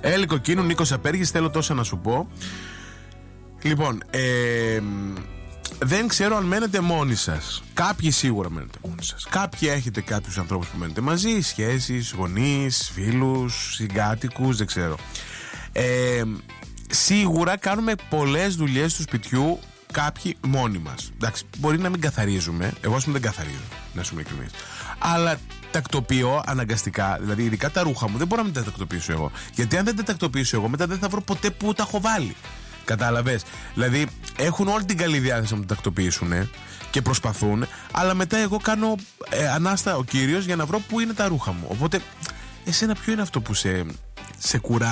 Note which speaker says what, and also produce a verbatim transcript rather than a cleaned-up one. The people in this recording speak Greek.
Speaker 1: Έλλη Κοκκίνου, Νίκος Απέργης, θέλω τόσα να σου πω. Λοιπόν, ε, δεν ξέρω αν μένετε μόνοι σας. Κάποιοι σίγουρα μένετε μόνοι σας. Κάποιοι έχετε κάποιους ανθρώπους που μένετε μαζί, σχέσεις, γονείς, φίλους, συγκάτοικους, δεν ξέρω. Ε, σίγουρα κάνουμε πολλές δουλειές του σπιτιού. Κάποιοι μόνοι μας. Εντάξει, μπορεί να μην καθαρίζουμε. Εγώ, ας πούμε, δεν καθαρίζω, να σου είμαι ειλικρινής. Αλλά τακτοποιώ αναγκαστικά. Δηλαδή, ειδικά τα ρούχα μου δεν μπορώ να μην τα τακτοποιήσω εγώ. Γιατί αν δεν τα τακτοποιήσω εγώ, μετά δεν θα βρω ποτέ που τα έχω βάλει. Κατάλαβες. Δηλαδή, έχουν όλη την καλή διάθεση να τα τακτοποιήσουν και προσπαθούν, αλλά μετά εγώ κάνω ε, ανάστα ο κύριος για να βρω πού είναι τα ρούχα μου. Οπότε, εσένα ποιο είναι αυτό που σε, σε κουράζει?